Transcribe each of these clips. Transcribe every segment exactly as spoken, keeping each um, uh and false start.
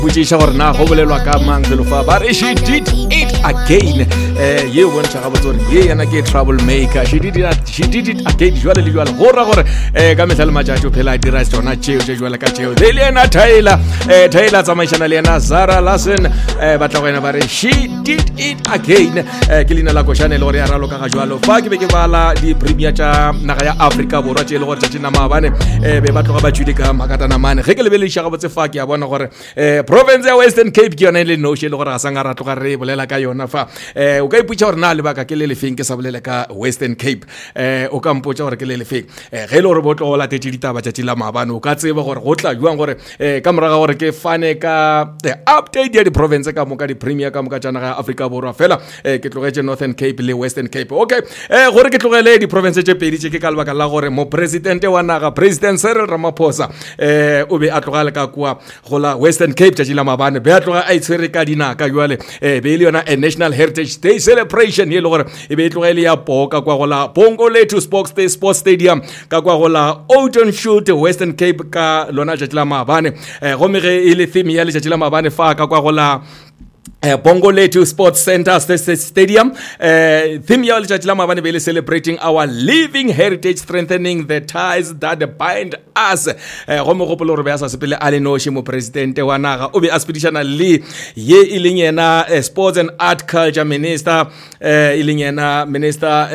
Putisha gore na go bolelwa ka mang felo fa ba re she did it again. Eh ye bona tsa go tsore ye yana ke troublemaker. She did it she did it again. Jwale le jwale gora gore eh ka metlha le matjatjo phela dira tsona tsheo tse jwale ka tsheo. Le lena Tyler eh Tyler tsamaishana le yena Zara Larson eh ba tla go ena ba re she did it again. Eh ke lina la koshane le gore ya ralo ka ga jwalo fa ke be ke bala di premier tsa naga ya Africa borwa tse le gore tsena mabane eh be ba tloga ba tshudi ka makatana mane. Ge ke le be le shaga botse fa ke ya bona gore eh province ya Western Cape ke yona le noše le gore ga sanga ra tloga re bolela ka yona fa eh o ka iputsa gore na le baka ke le le feng ke sa bolela ka Western Cape eh o ka mpotsa gore ke le le feng eh ge le gore botlo go latetse ditaba tsa tshila mabane o ka tseba gore go tla juang gore eh ka moraga gore ke fane ka the update ya di province ka moka di premier ka moka tsana ga Africa borwa fela eh ke tlogetse Northern Cape le Western Cape. Okay eh gore ke tlogele di province tse pedi tse ke ka lebaka la gore mo president wa naga President Cyril Ramaphosa eh o be a tlogale ka kwa go la Western Cape tshila mabane be a tloga a itshwere ka dinaka jwale eh be le yona a National Heritage Day celebration ye le gore e be tlogele ya poka kwa go la Bongo Lethu Sports Day Sports Stadium ka kwa go la Ocean Shoot Western Cape ka lona tshila mabane eh go me ge ile theme ya le tshila mabane fa ka kwa go la Uh, Bongo Lethu Sports Center Stadium uh, theme ya letšatši la mabane be le celebrating our living heritage, strengthening the ties that bind us. Go me gopolo re be a sa sepele a le noši mo presidente wa naga o be a sepedišana le ye e leng yena uh, sports and art culture minister uh, e leng yena minister uh,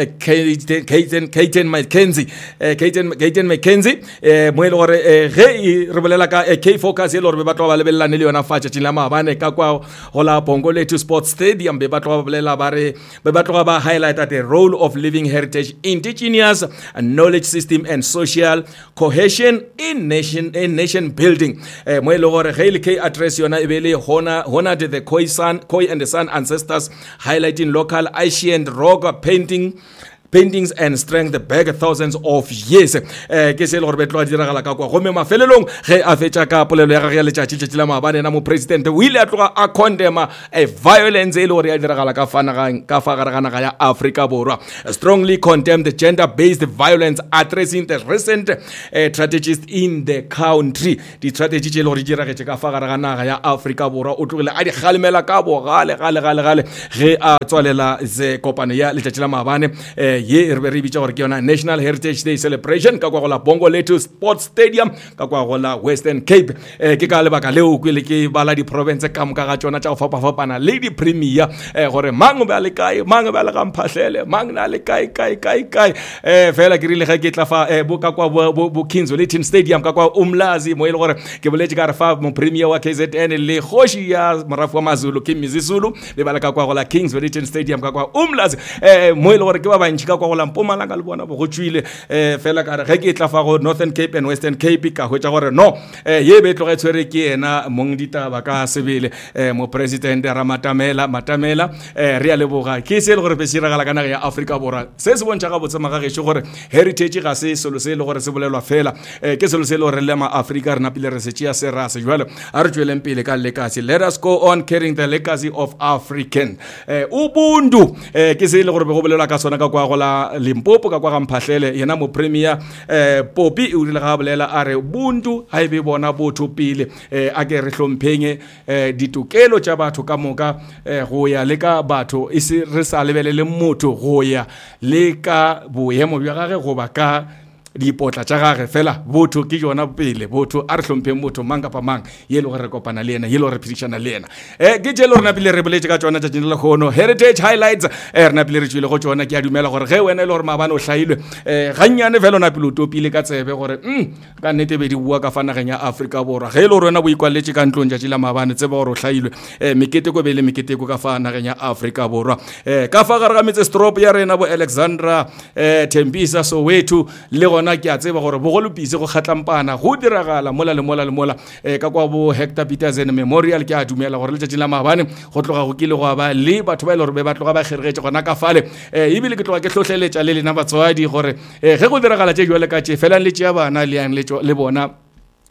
Kayton Kayton McKenzie uh, Kayton Kayton McKenzie uh, mo e le gore uh, ge re bolela ka uh, K focus ye le gore be batlo ba lebelelane le yona fa tšatši la mabane ka kwa go la Bongo Lethu Sports Stadium be batlo ba bolela ba re be batlo ba highlight the role of living heritage, indigenous knowledge system and social cohesion in nation in nation building. Eh mo ile gore ge ile ke address yona e be le hona honored the Khoi San Khoi and the San ancestors, highlighting local ancient rock painting paintings and strength back thousands of years. Eh ke se le gore betlo a diragala ka kwa go me mafelelong ge a fetša ka polelo ya gagwe ya letšatši tšatši la mabane na mo president o ile a tloga a condemn a violence e le gore ya diragala ka fanagang ka fa gare ga naga ya Africa borwa, strongly condemn the gender based violence, addressing the recent uh, strategies in the country. Di strategy tše le gore di diragetše ka fa gare ga naga ya Africa borwa o tlogile a di kgalemela ka bogale gale gale gale ge a tswalela ze kopano ya letšatši la mabane eh ye re re bitsa gore ke yona National Heritage Day celebration ka kwa go la Bongo Lethu Sports Stadium ka kwa go la Western Cape. eh ke ka lebaka leo kwele ke bala di province ka moka ga tsona tša go fapa fapana le di premier eh gore mang ba le kae mang ba le ga mphahlele mang na le kae kae kae kae eh fela ke rile ga ke tla fa eh bo ka kwa bo Kingswell Stadium ka kwa Umlazi mo ile gore ke boletse ka re fa mo premier wa K Z N le khoshi ya morafu wa Mazulu ke Mizisulu le bala ka kwa go la Kingswell Stadium ka kwa Umlazi eh mo ile gore ke ba bantši ka kwa go la Mpumalanga le bona bo go tswile eh fela ka re ge ke tla fa go Northern Cape and Western Cape ka hwetša gore no eh ye be tloga tshwere ke ena mong ditaba ka sebele eh mo president Ramatamela Matamela eh re a leboga ke se le gore be siragala ka naga ya Africa borwa se se bontša ga botse maga ge gore heritage ga se selo se le gore se bolelwa fela eh ke selo se le gore le ma Africa rena pile re se tšea se ra se jwale a re tsweleng pele ka legacy. Let us go on carrying the legacy of African eh ubuntu eh ke se le gore be go bolelwa ka sona ka kwa go la Limpopo ka kwa ga mphahlele yena mo premier eh Popi o rile ga bolela a re ubuntu ha ebe bona botho pele eh a ke re hlompheng eh ditokelo tša batho ka moka eh go ya le ka batho e se re sa lebelele motho go ya le ka boemo bja gage go ba ka dipotla tša gage fela botho ke yona pele botho a re hlompheng motho mang kapa mang ye le gore re kopana le yena ye le gore re phedišana le yena eh ke tšelo rena pele re boletse ka tsona tšatšing le kgono heritage highlights eh rena pele re tšwile go tsona ke a dumela gore ge wena e le gore maabane o hlailwe eh gannyane fela ona pele o topile ka tsebe gore mm ka nnete be di bua ka fanageng ya Africa borwa ge e le gore wena bo ikwaletse ka ntlong tšatši la maabane tseba gore o hlailwe eh meketeko be le meketeko ka fanageng ya Africa borwa eh ka fa gare ga metse strop ya rena bo Alexandra eh Tembisa Soweto le gona ke a tseba gore bogolo pise go kgatlampana go diragala mola le mola le mola eh ka kwa bo Hector Petersen Memorial ke a dumela gore letšatši la maabane go tloga go kile go ba le batho ba ile gore be ba tloga ba kgeretse gona ka fale eh ebile ke tloga ke hlohleletša le lena batswadi gore eh ge go diragala tše jwale ka tše felang le tšea bana le yang le bona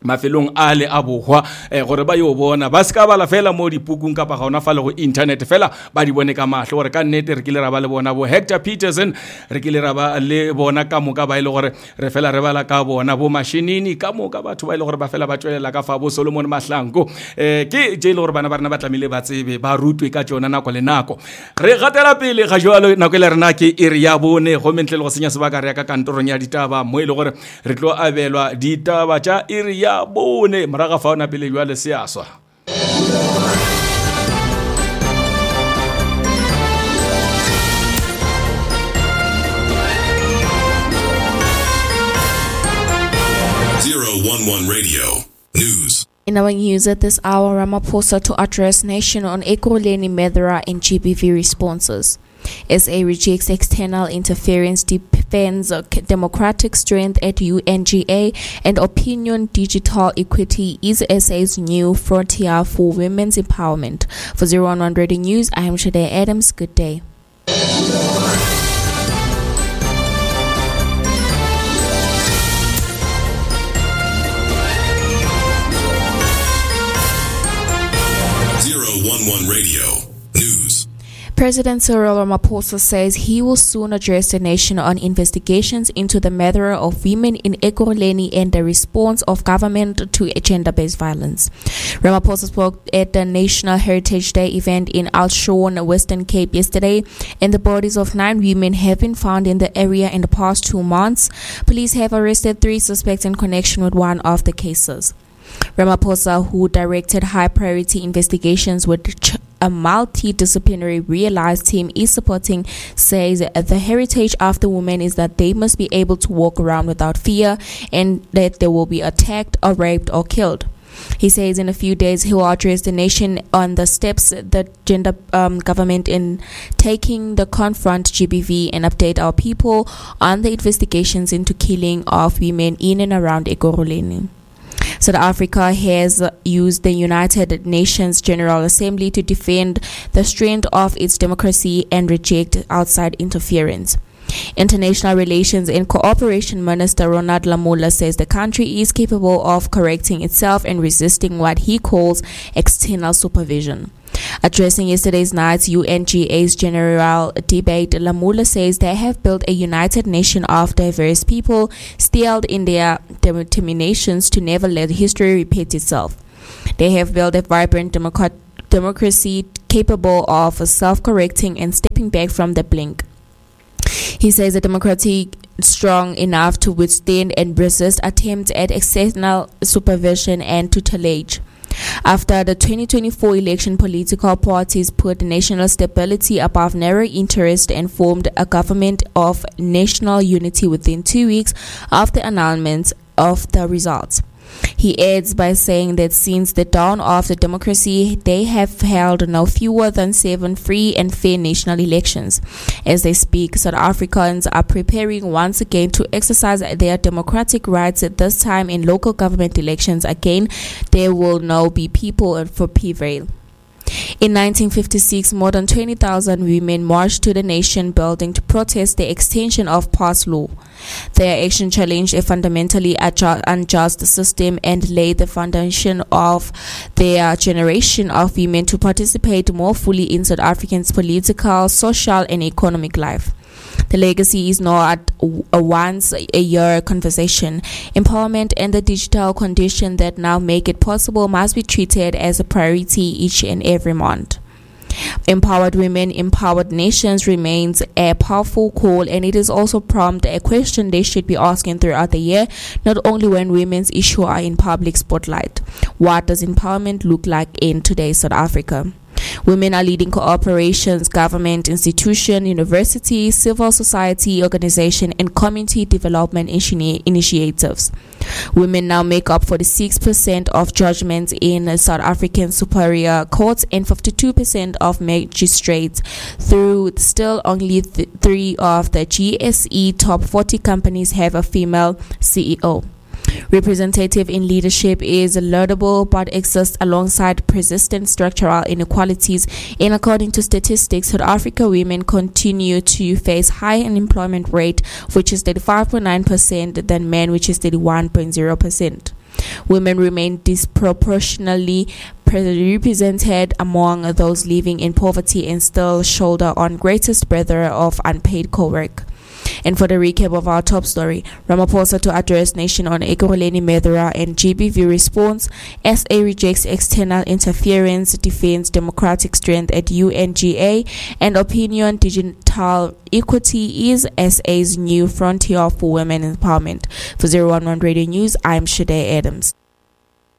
mafelong a le a bohwa eh, gore ba yo bona ba ska bala fela mo dipukung kapa ga ona fa le go internet fela ba di bone ka mahlo gore ka nnete re kile ra ba le bona bo Hector Peterson re kile ra ba le bona ka moka ba ile gore re fela re bala ka bona bo mashinini ka moka batho ba ile gore ba fela ba tswelela ka fa bo Solomon Mahlangu eh ke je ile gore bana ba rena ba tlamile ba tsebe ba rutwe ka tsona nako le nako re gatela pele ga jwalo nako le rena ke iri ya bone go mentle le go senya sebaka re ya ka kantorong ya ditaba mo ile gore re tlo abelwa ditaba tša iri ya bone moraga fa ona pele jwa le seaswa zero one one Radio News. In our news at this hour, Ramaphosa to address nation on Ekurhuleni, Medra and G B V responses. S A rejects external interference, defends democratic strength at U N G A, and opinion digital equity is S A's new frontier for women's empowerment. For zero one one Radio News, I am Shade Adams. Good day. zero one one Radio News. President Cyril Ramaphosa says he will soon address the nation on investigations into the murder of women in Ekurhuleni and the response of government to gender-based violence. Ramaphosa spoke at the National Heritage Day event in Al Shawn, Western Cape yesterday, and the bodies of nine women have been found in the area in the past two months. Police have arrested three suspects in connection with one of the cases. Ramaphosa, who directed high-priority investigations with a multidisciplinary realized team is supporting, says the heritage of the women is that they must be able to walk around without fear and that they will be attacked or raped or killed. He says in a few days he will address the nation on the steps the gender um, government in taking to confront G B V and update our people on the investigations into killing of women in and around Ekurhuleni. South Africa has used the United Nations General Assembly to defend the strength of its democracy and reject outside interference. International Relations and Cooperation Minister Ronald Lamola says the country is capable of correcting itself and resisting what he calls external supervision. Addressing yesterday's night's U N G A's general debate, Lamola says they have built a united nation of diverse people, steeled in their determinations to never let history repeat itself. They have built a vibrant democrat- democracy capable of self-correcting and stepping back from the blink. He says the democratic strong enough to withstand and resist attempts at external supervision and tutelage. After the twenty twenty-four election, political parties put national stability above narrow interest and formed a government of national unity within two weeks of the announcement of the results. He adds by saying that since the dawn of the democracy, they have held no fewer than seven free and fair national elections. As they speak, South Africans are preparing once again to exercise their democratic rights, at this time in local government elections. Again, there will now be people for prevail. In nineteen fifty-six, more than twenty thousand women marched to the nation building to protest the extension of past law. Their action challenged a fundamentally unjust system and laid the foundation of their generation of women to participate more fully in South Africa's political, social, and economic life. The legacy is not a once-a-year conversation. Empowerment and the digital condition that now make it possible must be treated as a priority each and every month. Empowered women, empowered nations remains a powerful call, and it is also prompt a question they should be asking throughout the year, not only when women's issues are in public spotlight. What does empowerment look like in today's South Africa? Women are leading corporations, government institutions, universities, civil society organization, and community development initi- initiatives. Women now make up forty-six percent of judgments in South African superior courts and fifty-two percent of magistrates, through still only th- three of the G S E top forty companies have a female C E O. Representative in leadership is laudable but exists alongside persistent structural inequalities. And according to statistics, South Africa women continue to face high unemployment rate, which is thirty-five point nine percent, than men, which is thirty-one point zero percent. Women remain disproportionately represented among those living in poverty and still shoulder on greatest burden of unpaid co-work. And for the recap of our top story, Ramaphosa to address nation on Ekurhuleni Medora and G B V response. S A rejects external interference, defends democratic strength at U N G A, and opinion digital equity is S A's new frontier for women empowerment. For zero one one Radio News, I'm Shade Adams.